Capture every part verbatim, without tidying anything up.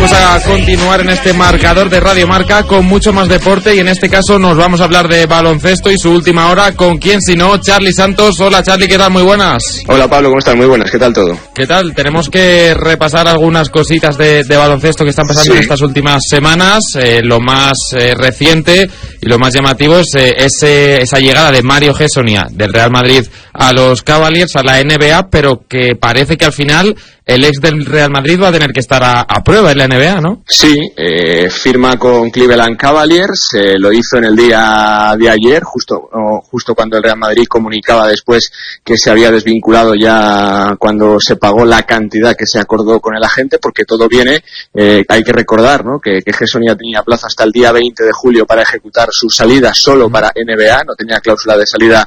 vamos a continuar en este marcador de Radio Marca con mucho más deporte, y en este caso nos vamos a hablar de baloncesto y su última hora. ¿Con quién si no? Charly Santos. Hola Charly, ¿qué tal? Muy buenas. Hola Pablo, ¿cómo estás? Muy buenas, ¿qué tal todo? ¿Qué tal? Tenemos que repasar algunas cositas de, de baloncesto que están pasando sí. en estas últimas semanas. Eh, lo más eh, reciente y lo más llamativo es eh, ese, esa llegada de Mario Hezonja del Real Madrid a los Cavaliers, a la N B A, pero que parece que al final el ex del Real Madrid va a tener que estar a, a prueba en la N B A, ¿no? Sí, eh, firma con Cleveland Cavaliers, eh, lo hizo en el día de ayer, justo, oh, justo cuando el Real Madrid comunicaba después que se había desvinculado ya cuando se pagó la cantidad que se acordó con el agente, porque todo viene, eh, hay que recordar, ¿no?, que, que Hezonja tenía plazo hasta el día veinte de julio para ejecutar su salida solo para N B A, no tenía cláusula de salida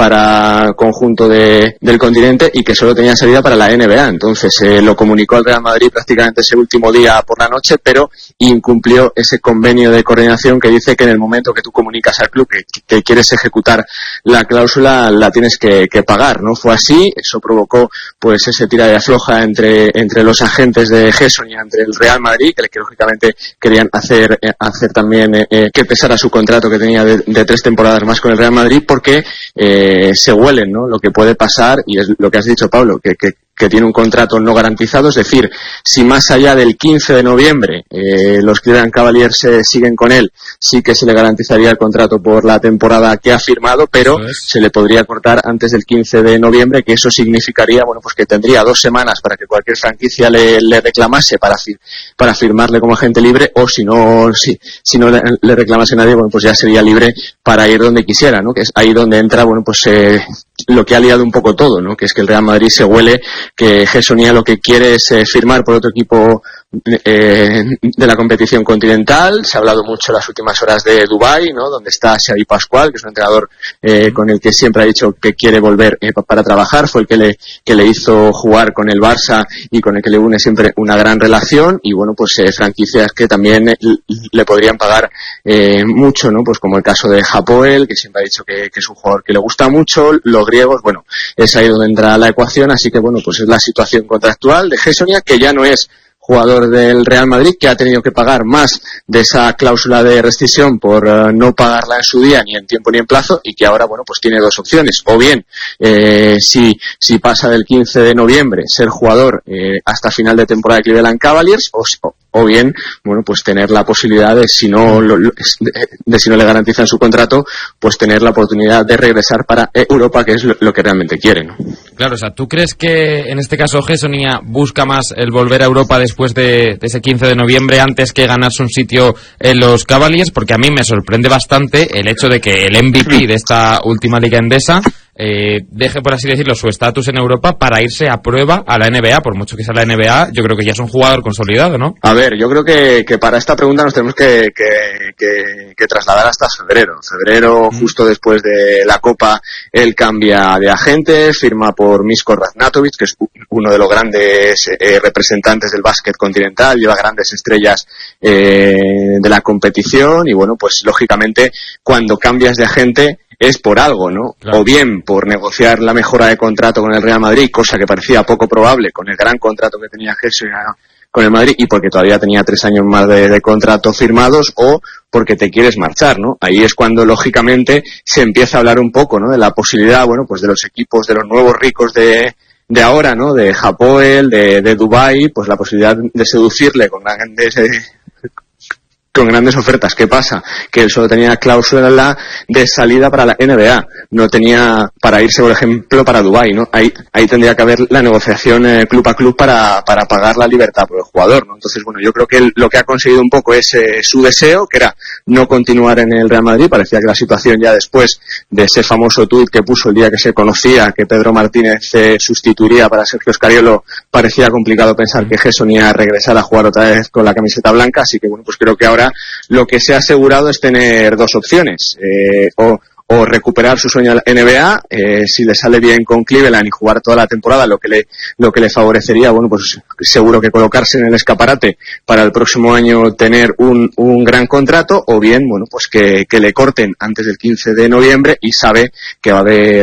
para conjunto de, del continente, y que solo tenía salida para la N B A. Entonces eh, lo comunicó el Real Madrid prácticamente ese último día por la noche, pero incumplió ese convenio de coordinación que dice que en el momento que tú comunicas al club que, que quieres ejecutar la cláusula, la tienes que, que pagar. No fue así, eso provocó pues ese tira de afloja entre, entre los agentes de Hezonja, entre el Real Madrid, que, que lógicamente querían hacer, eh, hacer también eh, que pesara su contrato que tenía de, de tres temporadas más con el Real Madrid, porque eh, Eh, se huelen, ¿no?, lo que puede pasar, y es lo que has dicho, Pablo, que, que, que tiene un contrato no garantizado. Es decir, si más allá del quince de noviembre eh, los Cleveland Cavaliers eh, siguen con él, sí que se le garantizaría el contrato por la temporada que ha firmado, pero es. se le podría cortar antes del quince de noviembre, que eso significaría, bueno, pues que tendría dos semanas para que cualquier franquicia le, le reclamase para, fi, para firmarle como agente libre, o si no, si, si no le, le reclamase nadie, bueno, pues ya sería libre para ir donde quisiera, ¿no?, que es ahí donde entra, bueno, pues eh, lo que ha liado un poco todo, ¿no?, que es que el Real Madrid se huele que Hezonja lo que quiere es eh, firmar por otro equipo eh, de la competición continental. Se ha hablado mucho en las últimas horas de Dubái, ¿no?, donde está Xavi Pascual, que es un entrenador eh, con el que siempre ha dicho que quiere volver eh, para trabajar. Fue el que le, que le hizo jugar con el Barça y con el que le une siempre una gran relación, y bueno, pues eh, franquicias que también le podrían pagar eh, mucho, ¿no?, pues como el caso de Hapoel, que siempre ha dicho que, que es un jugador que le gusta mucho. Los griegos, bueno, es ahí donde entra la ecuación, así que bueno, pues es la situación contractual de Hezonja, que ya no es jugador del Real Madrid, que ha tenido que pagar más de esa cláusula de rescisión por uh, no pagarla en su día, ni en tiempo ni en plazo, y que ahora, bueno, pues tiene dos opciones: o bien eh, si si pasa del quince de noviembre ser jugador eh, hasta final de temporada de Cleveland Cavaliers, o, o bien, bueno, pues tener la posibilidad de, si no lo, de, de si no le garantizan su contrato, pues tener la oportunidad de regresar para Europa, que es lo, lo que realmente quiere, ¿no? Claro, o sea, ¿tú crees que en este caso Hezonja busca más el volver a Europa después de, de ese quince de noviembre, antes que ganarse un sitio en los Cavaliers? Porque a mí me sorprende bastante el hecho de que el M V P de esta última liga endesa eh, deje, por así decirlo, su estatus en Europa para irse a prueba a la N B A. Por mucho que sea la N B A, yo creo que ya es un jugador consolidado, ¿no? A ver, yo creo que, que para esta pregunta nos tenemos que, que, que, que trasladar hasta febrero. Febrero, mm. justo después de la Copa, él cambia de agente, firma por Misko Raznatovic, que es uno de los grandes eh, representantes del básquet continental, lleva grandes estrellas eh, de la competición, y bueno, pues lógicamente cuando cambias de agente es por algo, ¿no? Claro. O bien por negociar la mejora de contrato con el Real Madrid, cosa que parecía poco probable con el gran contrato que tenía Hezonja con el Madrid, y porque todavía tenía tres años más de, de contrato firmados, o porque te quieres marchar, ¿no? Ahí es cuando lógicamente se empieza a hablar un poco, ¿no?, de la posibilidad, bueno, pues de los equipos, de los nuevos ricos de de ahora, ¿no?, de Hapoel, de, de Dubái, pues la posibilidad de seducirle con grandes eh, con grandes ofertas. ¿Qué pasa? Que él solo tenía cláusula de salida para la N B A, no tenía para irse, por ejemplo, para Dubái, ¿no? Ahí, ahí tendría que haber la negociación eh, club a club para, para pagar la libertad por el jugador, ¿no? Entonces, bueno, yo creo que él, lo que ha conseguido un poco es eh, su deseo, que era no continuar en el Real Madrid. Parecía que la situación, ya después de ese famoso tuit que puso el día que se conocía que Pedro Martínez eh, sustituiría para Sergio Scariolo, parecía complicado pensar que Hezonja regresara a jugar otra vez con la camiseta blanca. Así que, bueno, pues creo que ahora lo que se ha asegurado es tener dos opciones, eh, o, o recuperar su sueño en la N B A, eh, si le sale bien con Cleveland y jugar toda la temporada, lo que le lo que le favorecería, bueno, pues seguro que colocarse en el escaparate para el próximo año tener un, un gran contrato, o bien, bueno, pues que, que le corten antes del quince de noviembre, y sabe que va a haber